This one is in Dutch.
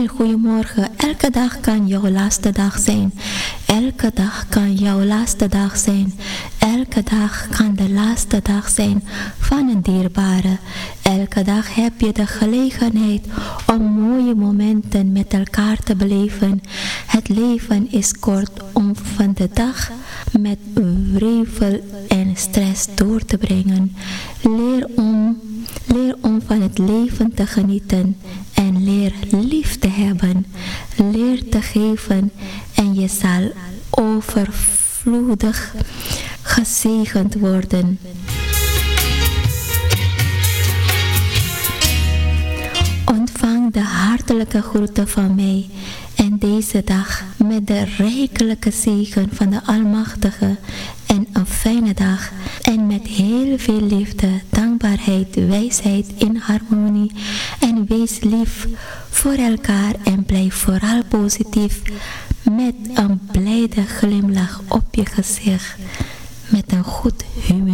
Goedemorgen, elke dag kan jouw laatste dag zijn. Elke dag kan jouw laatste dag zijn. Elke dag kan de laatste dag zijn van een dierbare. Elke dag heb je de gelegenheid om mooie momenten met elkaar te beleven. Het leven is kort om van de dag met wrevel en stress door te brengen. Leer om van het leven te genieten en leer lief te hebben. Leer te geven en je zal overvloedig gezegend worden. Ontvang de hartelijke groeten van mij en deze dag met de rijkelijke zegen van de Almachtige en een fijne dag en met heel veel liefde, dankbaarheid, wijsheid in harmonie en wees lief voor elkaar en blijf vooral positief met een blijde glimlach op je gezicht, met een goed humeur.